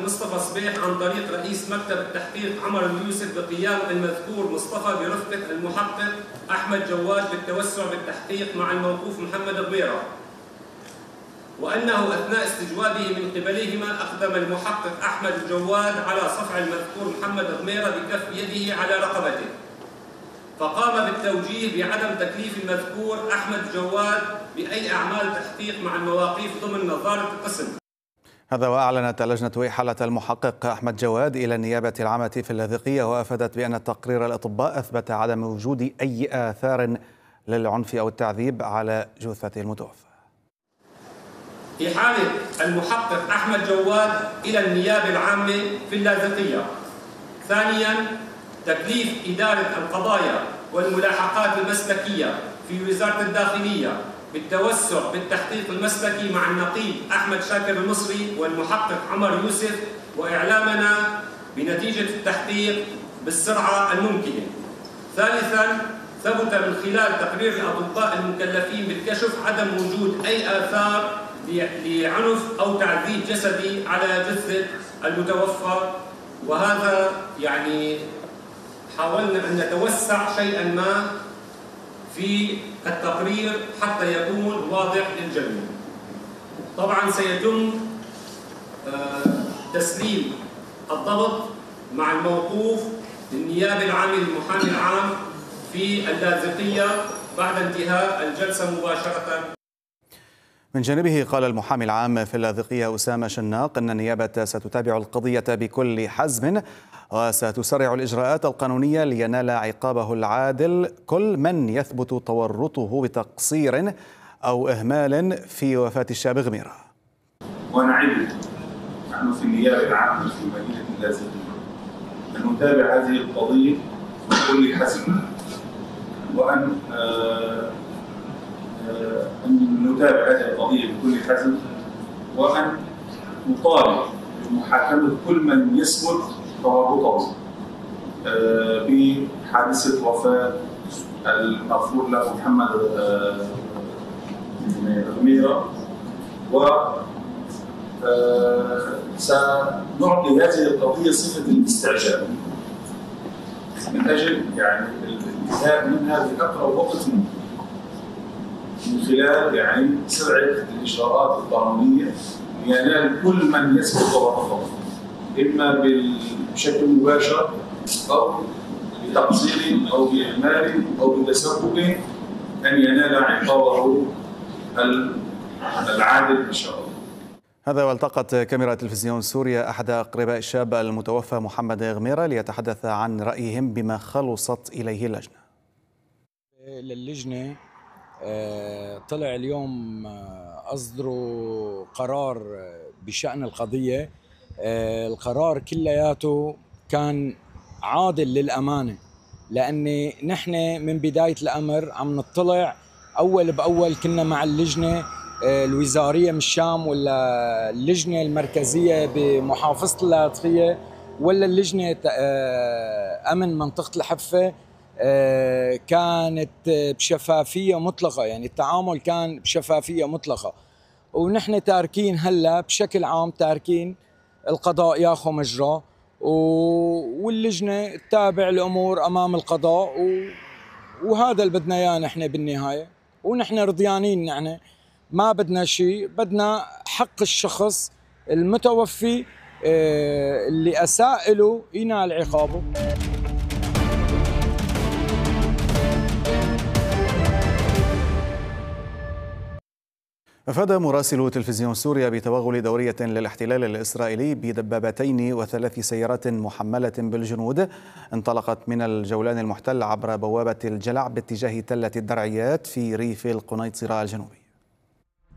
مصطفى صبيح عن طريق رئيس مكتب التحقيق عمر اليوسف بقيام المذكور مصطفى برفقة المحقق أحمد جواد بالتوسع بالتحقيق مع الموقوف محمد غميرة، وأنه أثناء استجوابه من قبلهما أقدم المحقق أحمد جواد على صفع المذكور محمد غميرة بكف يده على رقبته، فقام بالتوجيه بعدم تكليف المذكور أحمد جواد بأي أعمال تحقيق مع المواقيف ضمن نظارة القسم. هذا وأعلنت اللجنة إحالة المحقق أحمد جواد إلى النيابة العامة في اللاذقية، وأفادت بأن تقرير الأطباء أثبت عدم وجود أي آثار للعنف أو التعذيب على جثة المتوفى. إحالة المحقق أحمد جواد إلى النيابة العامة في اللاذقية. ثانياً، تكليف إدارة القضايا والملاحقات المسلكية في وزارة الداخلية بالتوسع بالتحقيق المسلكي مع النقيب أحمد شاكر المصري والمحقق عمر يوسف، وإعلامنا بنتيجة التحقيق بالسرعة الممكنة. ثالثاً، ثبت من خلال تقرير الأطباء المكلفين بالكشف عدم وجود أي آثار لعنف أو تعذيب جسدي على جثة المتوفى، وهذا يعني حاولنا أن نتوسع شيئا ما في التقرير حتى يكون واضح للجميع. طبعا سيتم تسليم الضبط مع الموقوف للنيابة العامة للمحامي العام في اللاذقية بعد انتهاء الجلسة مباشرة. من جانبه قال المحامي العام في اللاذقية أسامة شناق أن النيابة ستتابع القضية بكل حزم وستسرع الإجراءات القانونية لينال عقابه العادل كل من يثبت تورطه بتقصير أو إهمال في وفاة الشاب غميرة. ونعد نحن في النيابة العامة في مدينة اللاذقية أن نتابع هذه القضية بكل حزم، وأن نتابع هذه القضية بكل حزم، وأن نطالب بمحاكمة كل من يثبت تورطه بحادثة وفاة المغفور له محمد غميرة، وسنعطي هذه القضية صفة الاستعجال من أجل يعني الانتهاء منها في أقرب وقت من خلال يعني سرعة الإجراءات القانونية لينال كل من يثبت تورطه، إما بشكل مباشر أو بتقصير أو بإهمال أو بتسبب، أن ينال عقابه العادل إن شاء الله. هذا، والتقت كاميرا تلفزيون سوريا أحد أقرباء الشاب المتوفى محمد غميرة ليتحدث عن رأيهم بما خلصت إليه اللجنة. للجنة طلع اليوم أصدروا قرار بشأن القضية. القرار كلياته كان عادل للأمانة، لأن نحن من بداية الأمر عم نطلع أول بأول، كنا مع اللجنة الوزارية من الشام، ولا اللجنة المركزية بمحافظة اللاذقية، ولا اللجنة أمن منطقة الحفة، كانت بشفافية مطلقة، يعني التعامل كان بشفافية مطلقة. ونحن تاركين هلا بشكل عام، تاركين القضاء ياخذ مجراه، واللجنة تتابع الأمور أمام القضاء، وهذا اللي بدنا إياه نحن بالنهاية. ونحن رضيانين، نحن ما بدنا شيء، بدنا حق الشخص المتوفي اللي أساء له ينال عقابه. أفاد مراسل تلفزيون سوريا بتوغل دورية للاحتلال الإسرائيلي بدبابتين و3 سيارات محملة بالجنود انطلقت من الجولان المحتل عبر بوابة الجلع باتجاه تلة الدرعيات في ريف القنيطرة الجنوبي.